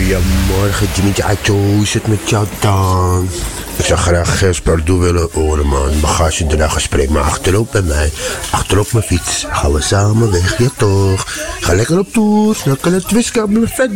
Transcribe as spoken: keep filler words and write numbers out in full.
Goedemorgen, Jimmy Jacho. Hoe is het met jou dan? Ik zou graag Genspardoe willen horen, man. Bagagedrager, maar achterop bij mij. Achterop mijn fiets. Gaan we samen weg, ja toch? Ga lekker op tour. Dan kan het twistkabelen vet